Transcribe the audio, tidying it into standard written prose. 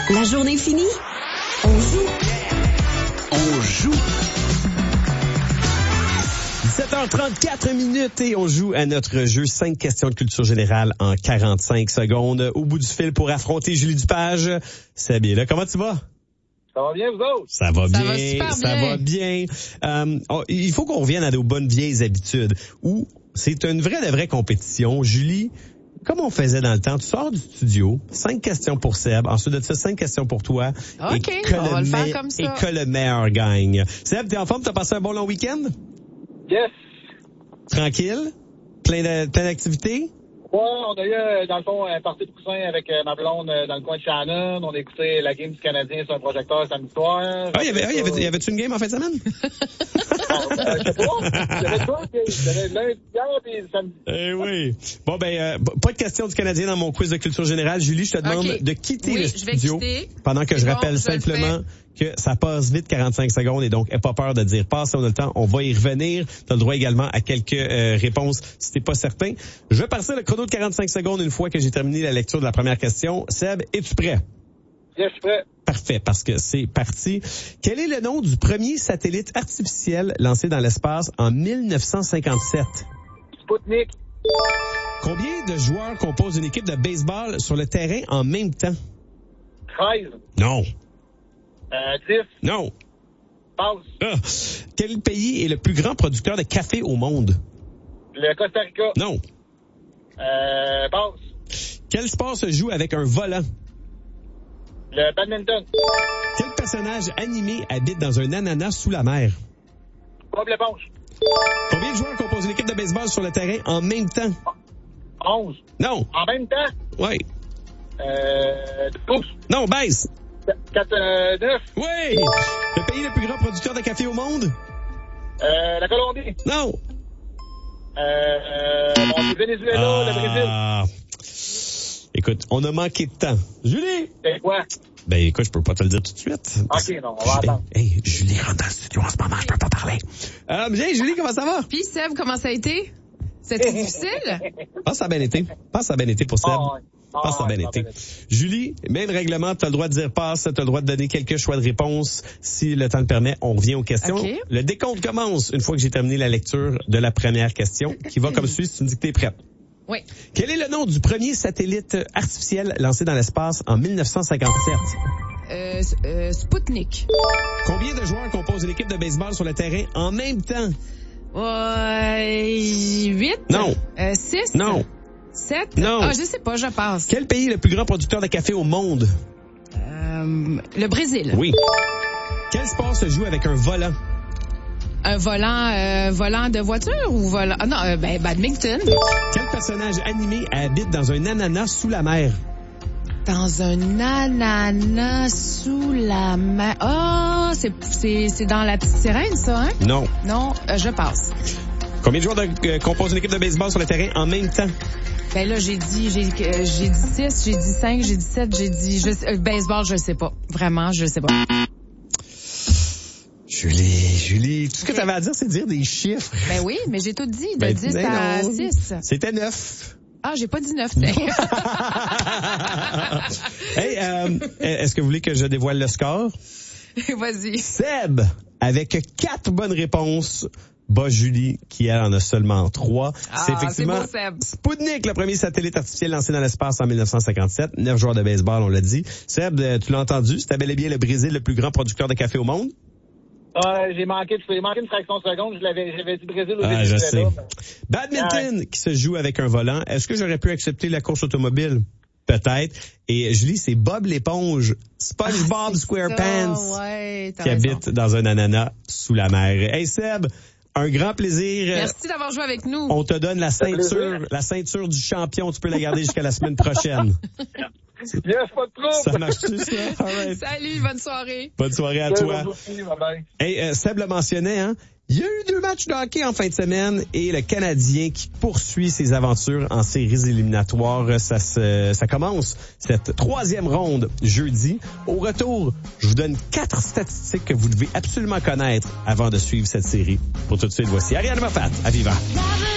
La journée finie, on joue. On joue. 17h34 et on joue à notre jeu 5 questions de culture générale en 45 secondes. Au bout du fil pour affronter Julie Dupage. C'est bien là. Comment tu vas? Ça va bien, vous autres? Ça va bien. Super Ça bien. va bien. Il faut qu'on revienne à nos bonnes vieilles habitudes où c'est une vraie compétition. Julie, comme on faisait dans le temps, tu sors du studio, 5 questions pour Seb, ensuite de ça, 5 questions pour toi. OK, on va le faire comme ça. Et que le meilleur gagne. Seb, t'es en forme? T'as passé un bon long week-end? Yes! Tranquille? Plein d'activités? Ouais, on a eu, dans le fond, un party de coussin avec ma blonde dans le coin de Shannon. On a écouté la game du Canadien sur un projecteur samedi soir. Ah, y avait-tu une game en fin de semaine? Je sais pas. J'avais quoi? J'avais lundi, hier, puis samedi. Eh oui. Bon, pas de question du Canadien dans mon quiz de culture générale. Julie, je te demande de quitter le studio. Je vais quitter. Pendant que je Bon, rappelle je le simplement que ça passe vite, 45 secondes, et donc, aie pas peur de dire passe, on a le temps, on va y revenir. Tu as le droit également à quelques réponses si t'es pas certain. Je vais passer le chrono de 45 secondes une fois que j'ai terminé la lecture de la première question. Seb, es-tu prêt? Yes, je suis prêt. Parfait, parce que c'est parti. Quel est le nom du premier satellite artificiel lancé dans l'espace en 1957? Spoutnik. Combien de joueurs composent une équipe de baseball sur le terrain en même temps? 13. Non. 10. Non. Passe. Ah. Quel pays est le plus grand producteur de café au monde? Le Costa Rica. Non. Passe. Quel sport se joue avec un volant? Le badminton. Quel personnage animé habite dans un ananas sous la mer? Bob l'éponge. Combien de joueurs composent une équipe de baseball sur le terrain en même temps? 11. Non. En même temps? Oui. 12. Non, baisse. 4, 9. Oui. Le pays le plus grand producteur de café au monde? La Colombie. Non. Le Venezuela, le Brésil. Écoute, on a manqué de temps. Julie! C'est quoi? Ben, écoute, je peux pas te le dire tout de suite. OK, non, on va attendre. Hey, Julie rentre dans le studio en ce moment, je peux pas parler. Bien, Julie, comment ça va? Puis Seb, comment ça a été? C'était difficile? Pense que ça a bien été. Pense que ça a bien été pour Seb. Pense que ça a bien été. Julie, même règlement, tu as le droit de dire passe, tu as le droit de donner quelques choix de réponse. Si le temps le permet, on revient aux questions. Okay. Le décompte commence une fois que j'ai terminé la lecture de la première question, qui va comme suit si tu me dis que t'es prête. Oui. Quel est le nom du premier satellite artificiel lancé dans l'espace en 1957? Spoutnik. Combien de joueurs composent une équipe de baseball sur le terrain en même temps? 8. Non. 6. Non. 7. Non. Ah, je sais pas, je passe. Quel pays est le plus grand producteur de café au monde? Le Brésil. Oui. Quel sport se joue avec un volant? Un volant de voiture ou volant... Ah non, badminton. Quel personnage animé habite dans un ananas sous la mer? Dans un ananas sous la mer. Ah, c'est dans la petite sirène, ça, hein? Non. Non, je passe. Combien de joueurs composent une équipe de baseball sur le terrain en même temps? Ben là, j'ai dit 6, j'ai dit 5, j'ai dit 7, j'ai dit... baseball, je sais pas. Vraiment, je sais pas. Julie, tout ce que tu avais à dire, c'est de dire des chiffres. Ben oui, mais j'ai tout dit, de 10 à 6. C'était 9. Ah, j'ai pas dit 9. Hey, est-ce que vous voulez que je dévoile le score? Vas-y. Seb, avec 4 bonnes réponses, bat Julie, qui elle en a seulement 3. C'est effectivement c'est beau, Seb. Spoutnik, le premier satellite artificiel lancé dans l'espace en 1957. 9 joueurs de baseball, on l'a dit. Seb, tu l'as entendu, c'était bel et bien le Brésil, le plus grand producteur de café au monde. J'ai manqué une fraction de seconde. J'avais dit Brésil au Ah, je sais. Venezuela. Badminton, qui se joue avec un volant. Est-ce que j'aurais pu accepter la course automobile? Peut-être. Et Julie, c'est Bob l'éponge, SpongeBob SquarePants, qui habite dans un ananas sous la mer. Hey Seb, un grand plaisir. Merci d'avoir joué avec nous. On te donne la ceinture du champion. Tu peux la garder jusqu'à la semaine prochaine. Yes, pas de trouble. Ça marche-tu, ça? All right. Salut, bonne soirée. Bonne soirée à toi. Bye-bye. Hey, Seb le mentionnait, hein? Il y a eu 2 matchs de hockey en fin de semaine et le Canadien qui poursuit ses aventures en séries éliminatoires. Ça commence cette 3e ronde jeudi. Au retour, je vous donne 4 statistiques que vous devez absolument connaître avant de suivre cette série. Pour tout de suite, voici Ariane Moffat à Viva.